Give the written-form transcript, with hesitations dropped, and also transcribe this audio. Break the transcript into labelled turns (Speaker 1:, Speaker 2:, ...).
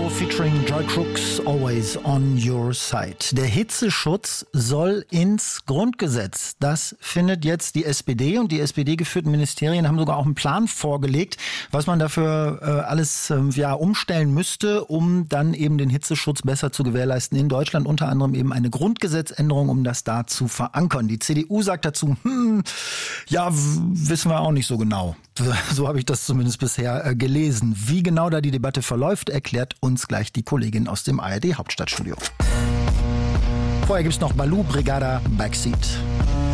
Speaker 1: Trio featuring Joy Crooks, Always on Your Side. Der Hitzeschutz soll ins Grundgesetz. Das findet jetzt die SPD, und die SPD-geführten Ministerien haben sogar auch einen Plan vorgelegt, was man dafür alles umstellen müsste, um dann eben den Hitzeschutz besser zu gewährleisten in Deutschland. Unter anderem eben eine Grundgesetzänderung, um das da zu verankern. Die CDU sagt dazu, wissen wir auch nicht so genau. So habe ich das zumindest bisher gelesen. Wie genau da die Debatte verläuft, erklärt uns gleich die Kollegin aus dem ARD Hauptstadtstudio. Vorher gibt's noch Baloo, Brigada, Backseat.